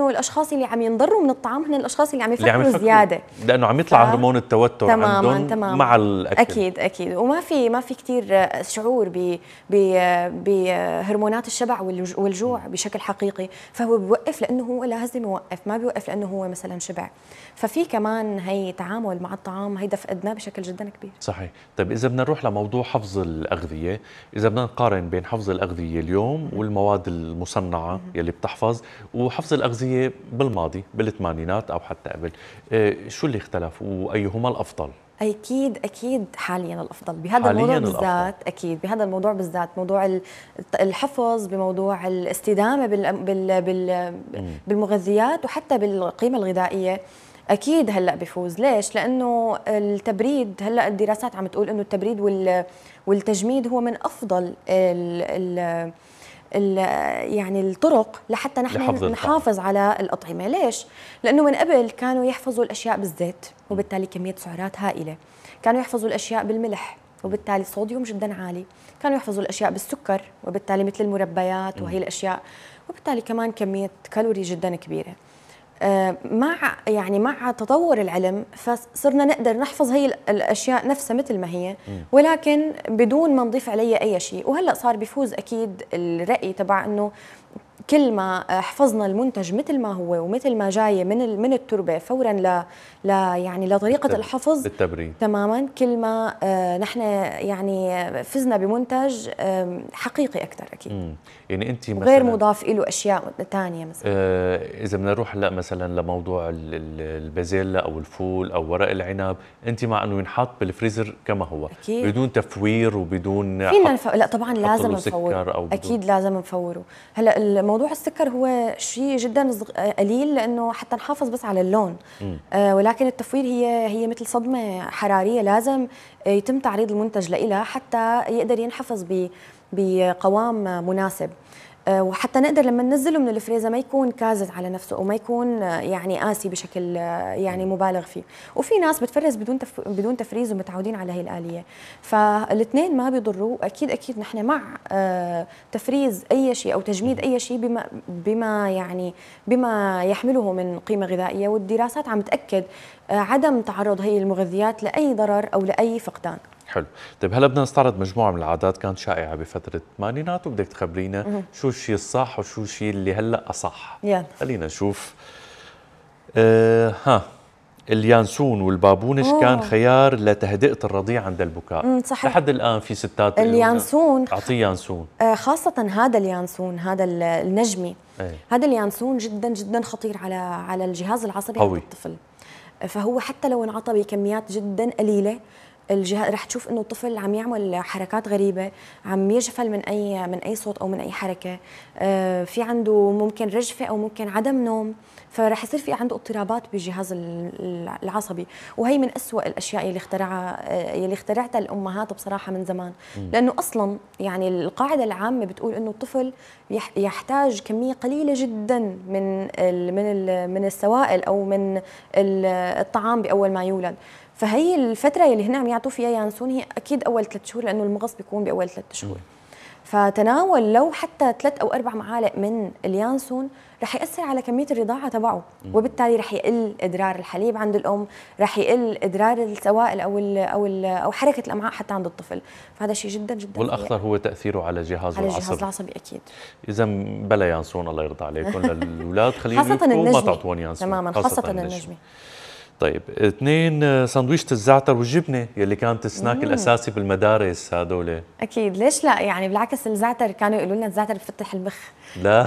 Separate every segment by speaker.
Speaker 1: لانه الاشخاص اللي عم ينضروا من الطعام هن الاشخاص اللي عم يفكروا زياده،
Speaker 2: لانه عم يطلع هرمون التوتر
Speaker 1: تماماً
Speaker 2: عندهم مع الاكل.
Speaker 1: اكيد وما في كثير شعور بهرمونات الشبع والجوع بشكل حقيقي، فهو بيوقف لانه هو لازم يوقف، ما بيوقف لانه هو مثلا شبع. ففي كمان هي تعامل مع الطعام هيدا فقدناه بشكل جدا كبير.
Speaker 2: صحيح. طيب اذا بدنا نروح لموضوع حفظ الاغذيه، اذا بدنا نقارن بين حفظ الاغذيه اليوم والمواد المصنعه يلي بتحفظ وحفظ الاغذيه بالماضي بالثمانينات او حتى قبل، شو اللي اختلف وايهما الافضل؟
Speaker 1: اكيد حاليا الافضل بهذا الموضوع بالذات. اكيد بهذا الموضوع بالذات، موضوع الحفظ، بموضوع الاستدامه بالمغذيات وحتى بالقيمه الغذائيه. اكيد هلا بفوز. ليش؟ لانه التبريد، هلا الدراسات عم تقول انه التبريد والتجميد هو من افضل يعني الطرق لحتى نحن نحافظ على الأطعمة. ليش؟ لأنه من قبل كانوا يحفظوا الأشياء بالزيت وبالتالي كمية سعرات هائلة، كانوا يحفظوا الأشياء بالملح وبالتالي صوديوم جدا عالي، كانوا يحفظوا الأشياء بالسكر وبالتالي مثل المربيات وهي الأشياء، وبالتالي كمان كمية كالوري جدا كبيرة. مع تطور العلم فصرنا نقدر نحفظ هي الاشياء نفسها مثل ما هي، ولكن بدون ما نضيف عليها اي شيء. وهلا صار بيفوز اكيد الراي تبع انه كل ما حفظنا المنتج مثل ما هو ومثل ما جاي من التربه فورا يعني لطريقه الحفظ
Speaker 2: بالتبريد
Speaker 1: تماما، كل ما نحن يعني فزنا بمنتج حقيقي اكثر اكيد.
Speaker 2: يعني انت مثلا
Speaker 1: غير مضاف له اشياء ثانيه مثلا.
Speaker 2: اذا بدنا نروح هلا مثلا لموضوع البازيلا او الفول او ورق العنب، انت مع انه ينحط بالفريزر كما هو
Speaker 1: أكيد.
Speaker 2: بدون تفوير وبدون
Speaker 1: لا طبعا لازم نفوره، اكيد لازم نفوره. هلا موضوع السكر هو شيء جدا قليل لانه حتى نحافظ بس على اللون، ولكن التفوير هي مثل صدمه حراريه، لازم يتم تعريض المنتج لها حتى يقدر ينحفظ بقوام مناسب، وحتى نقدر لما ننزله من الفريزر ما يكون كازت على نفسه او ما يكون يعني قاسي بشكل يعني مبالغ فيه. وفي ناس بتفرز بدون تفريز ومتعودين على هي الآلية، فالاثنين ما بيضروا. اكيد نحن مع تفريز اي شيء او تجميد اي شيء بما يحمله من قيمة غذائية، والدراسات عم تأكد عدم تعرض هي المغذيات لأي ضرر او لأي فقدان.
Speaker 2: حلو. طيب هلا بدنا نستعرض مجموعه من العادات كانت شائعه بفتره الثمانينات وبدك تخبرينا شو الشيء الصح وشو الشيء اللي هلا اصح.
Speaker 1: يلا
Speaker 2: خلينا نشوف. اليانسون والبابونج كان خيار لتهدئه الرضيع عند البكاء.
Speaker 1: صحيح.
Speaker 2: لحد الان في ستات
Speaker 1: اليانسون
Speaker 2: اعطيه يانسون،
Speaker 1: خاصه هذا اليانسون، هذا النجمي، هذا اليانسون جدا جدا خطير على الجهاز العصبي عند الطفل. فهو حتى لو انعطى بكميات جدا قليله، رح تشوف انه الطفل عم يعمل حركات غريبه، عم يجفل من اي صوت او من اي حركه، في عنده ممكن رجفه او ممكن عدم نوم، فرح يصير في عنده اضطرابات بالجهاز العصبي. وهي من أسوأ الاشياء اللي اخترعتها الامهات بصراحه من زمان، لانه اصلا يعني القاعده العامه بتقول انه الطفل يحتاج كميه قليله جدا من السوائل او من الطعام باول ما يولد. فهي الفترة اللي هن عم يعطوا فيها يانسون هي أكيد أول 3 شهور، لأنه المغص بيكون بأول 3 شهور. فتناول لو حتى 3 أو 4 معالق من اليانسون رح يأثر على كمية الرضاعة تبعه، وبالتالي رح يقل إدرار الحليب عند الأم، رح يقل إدرار السوائل أو حركة الأمعاء حتى عند الطفل. فهذا شيء جدا جدا
Speaker 2: والأخطر هو تأثيره على جهازه العصبي.
Speaker 1: الجهاز العصبي أكيد.
Speaker 2: إذا بلا يانسون الله يرضى عليكم للأولاد،
Speaker 1: خليهم
Speaker 2: يبكوا ما تعطون يانسون
Speaker 1: تماما، خاصة النجمي.
Speaker 2: طيب 2 سندويشة الزعتر والجبنة يلي كانت السناك الأساسي بالمدارس هذول.
Speaker 1: أكيد ليش لا، يعني بالعكس الزعتر كانوا يقولوا لنا الزعتر بفتح المخ.
Speaker 2: لا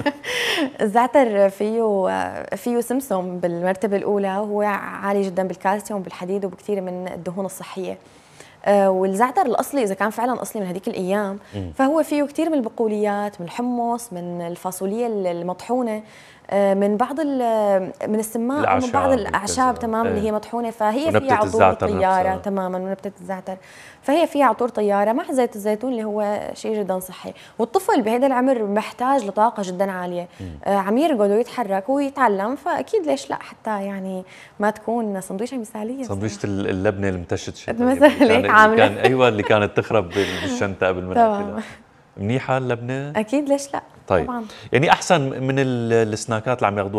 Speaker 1: الزعتر فيه سمسم بالمرتبة الأولى، وهو عالي جدا بالكالسيوم وبالحديد وبكثير من الدهون الصحية. والزعتر الأصلي إذا كان فعلا أصلي من هذيك الأيام فهو فيه كثير من البقوليات، من الحمص، من الفاصوليا المطحونة، من بعض من السماء او من بعض الاعشاب تمام اللي هي مطحونه، فهي فيها عطور طياره تماما، ونبته الزعتر فهي فيها عطور طياره مع زيت الزيتون اللي هو شيء جدا صحي. والطفل بهذا العمر محتاج لطاقه جدا عاليه، عم يرقد ويتحرك ويتعلم، فاكيد ليش لا حتى يعني ما تكون سندويشه مثاليه.
Speaker 2: سندويشه اللبنه المتشتشه
Speaker 1: كان
Speaker 2: ايوه اللي كانت تخرب بالشنطه قبل ما ناكلها. منيحه اللبنه
Speaker 1: اكيد ليش لا.
Speaker 2: طيب
Speaker 1: طبعا
Speaker 2: يعني احسن من السناكات اللي عم ياخذوها